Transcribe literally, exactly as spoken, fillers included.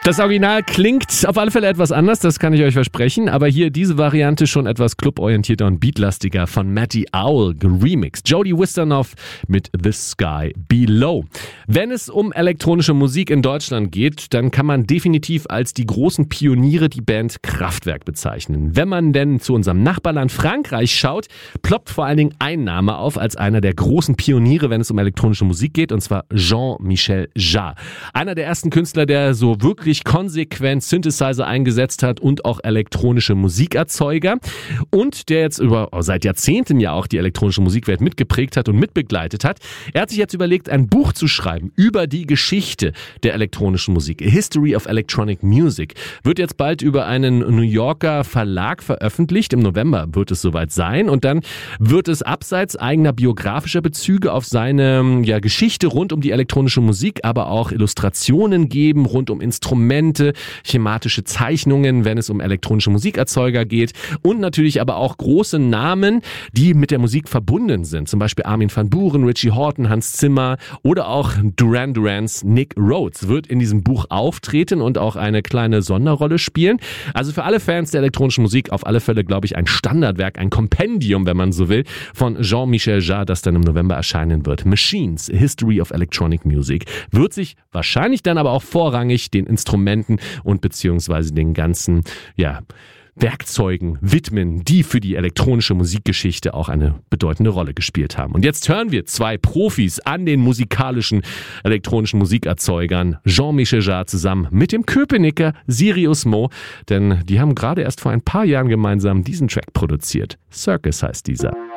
Das Original klingt auf alle Fälle etwas anders, das kann ich euch versprechen, aber hier diese Variante schon etwas cluborientierter und beatlastiger von Matty Owl geremixed. Jody Wisternoff mit The Sky Below. Wenn es um elektronische Musik in Deutschland geht, dann kann man definitiv als die großen Pioniere die Band Kraftwerk bezeichnen. Wenn man denn zu unserem Nachbarland Frankreich schaut, ploppt vor allen Dingen ein Name auf als einer der großen Pioniere, wenn es um elektronische Musik geht, und zwar Jean-Michel Jarre. Einer der ersten Künstler, der so wirklich konsequent Synthesizer eingesetzt hat und auch elektronische Musikerzeuger und der jetzt über seit Jahrzehnten ja auch die elektronische Musikwelt mitgeprägt hat und mitbegleitet hat. Er hat sich jetzt überlegt, ein Buch zu schreiben über die Geschichte der elektronischen Musik. A History of Electronic Music. Wird jetzt bald über einen New Yorker Verlag veröffentlicht. Im November wird es soweit sein und dann wird es abseits eigener biografischer Bezüge auf seine ja, Geschichte rund um die elektronische Musik, aber auch Illustrationen geben rund um Instrumente, schematische Zeichnungen, wenn es um elektronische Musikerzeuger geht und natürlich aber auch große Namen, die mit der Musik verbunden sind. Zum Beispiel Armin van Buuren, Richie Hawtin, Hans Zimmer oder auch Duran Durans Nick Rhodes wird in diesem Buch auftreten und auch eine kleine Sonderrolle spielen. Also für alle Fans der elektronischen Musik auf alle Fälle, glaube ich, ein Standardwerk, ein Kompendium, wenn man so will, von Jean-Michel Jarre, das dann im November erscheinen wird. Machines, A History of Electronic Music, wird sich wahrscheinlich dann aber auch vorrangig den Instrumenten und beziehungsweise den ganzen, ja, Werkzeugen widmen, die für die elektronische Musikgeschichte auch eine bedeutende Rolle gespielt haben. Und jetzt hören wir zwei Profis an den musikalischen elektronischen Musikerzeugern, Jean-Michel Jarre zusammen mit dem Köpenicker Sirius Mo, denn die haben gerade erst vor ein paar Jahren gemeinsam diesen Track produziert. Circus heißt dieser.